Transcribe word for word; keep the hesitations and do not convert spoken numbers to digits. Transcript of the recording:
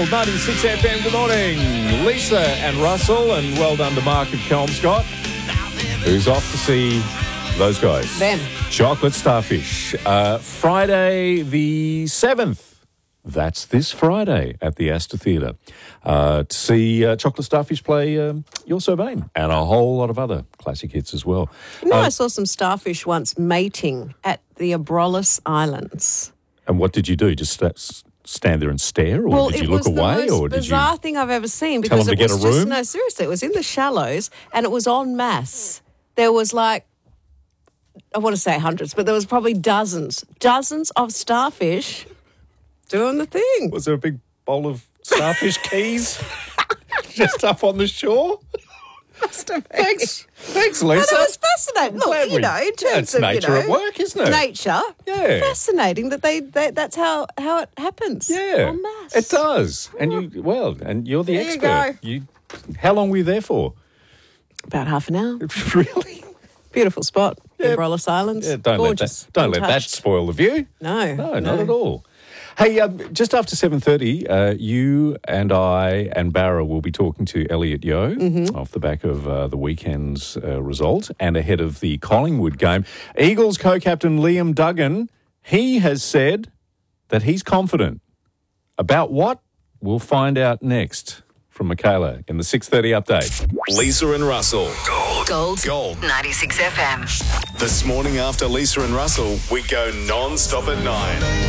Gold, ninety-six F M, good morning. Lisa and Russell, and well done to Mark at Kelmscott, who's off to see those guys. Them. Chocolate Starfish. Uh, Friday the seventh. That's this Friday at the Astor Theatre. Uh, to see uh, Chocolate Starfish play um, You're So Vain and a whole lot of other classic hits as well. You know, Uh, I saw some starfish once mating at the Abrolhos Islands. and what did you do? Just st- stand there and stare, or Well, did you it look was away, the most or did you? bizarre thing I've ever seen tell because them it to get was a just room? no, seriously, it was in the shallows and it was en masse. There was like, I want to say hundreds, but there was probably dozens, dozens of starfish doing the thing. Was there a big bowl of starfish keys just up on the shore? Must have been. Thanks, thanks, Lisa. But it was fascinating. Glad Look, you we- know, in terms That's of nature you know, at work, isn't it? Nature, Yeah. fascinating that they, they that's how how it happens. Yeah, en masse. it does. And you, well, and you're the There you expert. go. You, how long were you there for? About half an hour. Really? Beautiful spot. Yeah. Abrolhos Islands. Yeah, don't Gorgeous. let that don't let that Untouched. spoil the view. No, No, not at all. Hey, um, just after seven thirty, uh, you and I and Barra will be talking to Elliot Yeo Mm-hmm. off the back of uh, the weekend's uh, result and ahead of the Collingwood game. Eagles co-captain Liam Duggan, he has said that he's confident. About what? We'll find out next from Michaela in the six thirty update. Lisa and Russell. Gold. Gold. Gold. ninety-six F M. This morning after Lisa and Russell, we go non-stop at nine.